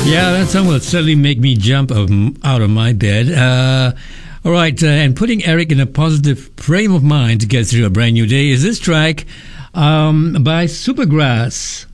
Yeah, that song will certainly make me jump out of my bed. All right, and putting Eric in a positive frame of mind to get through a brand new day is this track by Supergrass.